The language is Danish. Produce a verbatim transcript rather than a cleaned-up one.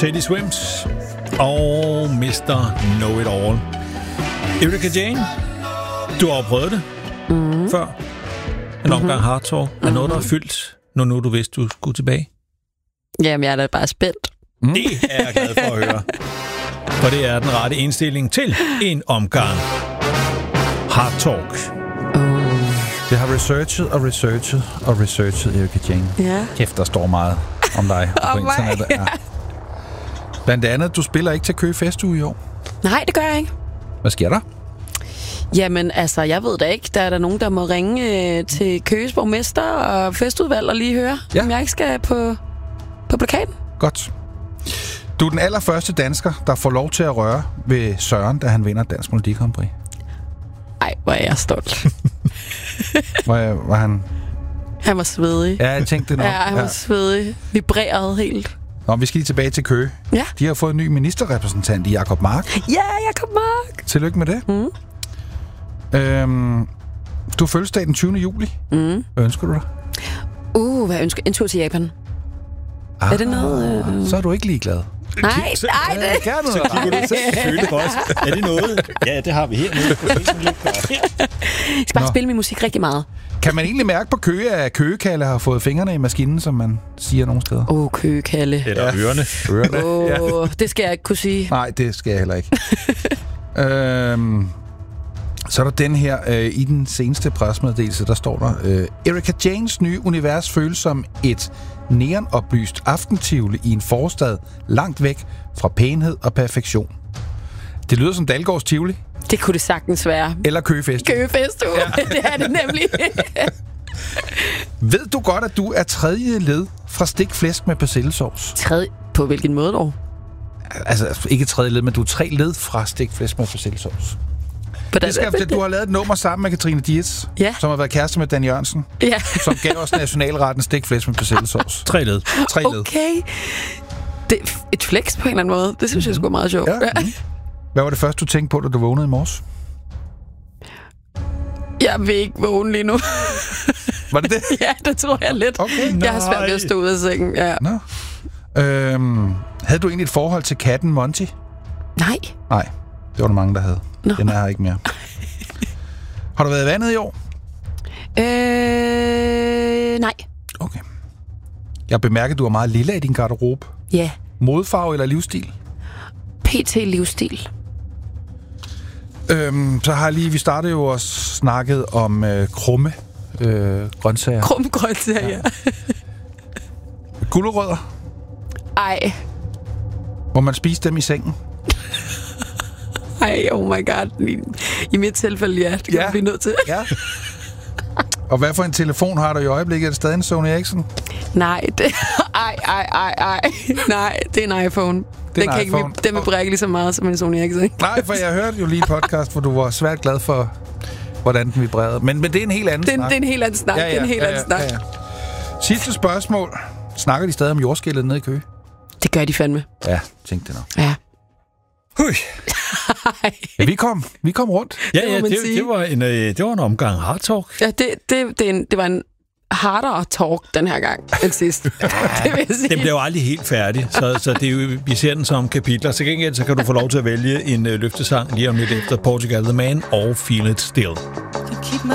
Teddy Swims og mister Know It All. Erika Jane, du har prøvet det mm. før. En omgang mm-hmm. Hard Talk. Er noget, der er fyldt, når nu du vidste, du skulle tilbage? Jamen, jeg er da bare spændt. Mm. Det er jeg glad for at høre. For det er den rette indstilling til en omgang Hard Talk. Oh. Jeg har researchet og researchet og researchet Erika Jane. Ja. Kæft, der står meget om dig på oh internettet. Ja. Blandt andet, du spiller ikke til Køge Festuge i år. Nej, det gør jeg ikke. Hvad sker der? Jamen, altså, jeg ved da ikke. Der er der nogen, der må ringe øh, til Køges borgmester og festudvalg og lige høre, ja. om jeg ikke skal på, på plakaten. Godt. Du er den allerførste dansker, der får lov til at røre ved Søren, da han vinder Dansk Melodi Grand Prix. Ej, hvor er jeg stolt. var, var han... Han var svedig. Ja, jeg tænkte det nok. Ja, han var ja. svedig. Vibrerede helt. Nå, vi skal lige tilbage til Køge. Ja. De har fået en ny ministerrepræsentant i Jacob Mark. Ja, Jacob Mark. Tillykke med det. Mm. Øhm, du har fødselsdag den tyvende juli. Mm. Hvad ønsker du dig? Uh, hvad ønsker en tur til Japan. Ah, er det noget... Øh... Så er du ikke ligeglad. Nej, nej, det er gerne. Så kigger du selvfølgelig på os. Er det noget? Ja, det har vi her. Jeg skal bare Nå. spille min musik rigtig meget. Kan man egentlig mærke på Køge, at Køgekalle har fået fingrene i maskinen, som man siger nogle steder? Åh, oh, Køgekalle. Eller ja. ørerne. ørerne. Åh, oh, ja. Det skal jeg ikke kunne sige. Nej, det skal jeg heller ikke. øhm, så er der den her, øh, i den seneste pressemeddelelse, der står der, øh, Erika Janes nye univers føles som et neonoplyst aftentivoli i en forstad langt væk fra pænhed og perfektion. Det lyder som Dalgårds Tivoli. Det kunne det sagtens være. Eller Køgefest. Køgefest, ja. Det er det nemlig. Ved du godt, at du er tredje led fra stik flæsk med persillesovs? Tredje? På hvilken måde dog? Altså, ikke tredje led, men du er tre led fra stik flæsk med persillesovs. Det skal, du har lavet et nummer sammen med Katrine Dietz, ja. som har været kæreste med Dan Jørgensen, ja. som gav os nationalretten stik flæsk med persillesovs. Tre led. Tre led. Okay. Det er et flex på en eller anden måde. Det synes mm-hmm. jeg sgu er meget sjovt. Ja. Mm-hmm. Hvad var det første, du tænkte på, da du vågnede i morges? Jeg vil ikke vågne lige nu. Var det det? Ja, det tror jeg lidt. Okay. Jeg har svært ved at stå ud af sengen. Ja. Nå. Øhm, havde du egentlig et forhold til katten Monty? Nej. Nej, det var der mange, der havde. Nå. Den er her ikke mere. Har du været i vandet i år? Øh, nej. Okay. Jeg bemærker, at du er meget lille i din garderobe. Ja. Modfarve eller livsstil? P T livsstil. Øhm, så har jeg lige, vi startede jo og snakket om øh, krumme øh, grøntsager. Krumme grøntsager, ja. Gulerødder? Ej. Må man spise dem i sengen? Ej, oh my god. I, i mit tilfælde, ja. Det kan ja. vi blive nødt til. Ja. Og hvad for en telefon har du i øjeblikket? Er det stadig en Sony Ericsson? Nej, det... Ej, ej, ej, ej. Nej, det er en iPhone. Det den er kan iPhone. ikke, den vil brække lige så meget som en Sony Ericsson. Nej, for jeg hørte jo lige en podcast, hvor du var svært glad for, hvordan den vibrerede. Men, men det er en helt anden det, snak. Det er en helt anden snak. Ja, ja, det er en helt ja, anden ja, snak. Ja, ja. Sidste spørgsmål. Snakker de stadig om jordskælvet nede i Køge? Det gør de fandme. Ja, tænkte det nok. Ja. Hui. Ja, vi kom, vi kom rundt. Ja, ja, det, det, var en, det var en omgang hard talk. Ja, det, det, det, en, det var en hardere talk den her gang end sidst. Ja, det vil jeg sige. Den bliver jo aldrig helt færdig, så, så det er jo, vi ser den som kapitler. Så gengæld så kan du få lov til at vælge en uh, løftesang lige om lidt efter Portugal The Man og Feel It Still.